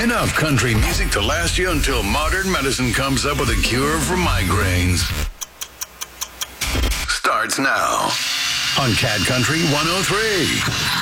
Enough country music to last you until modern medicine comes up with a cure for migraines. Starts now on Cat Country 103.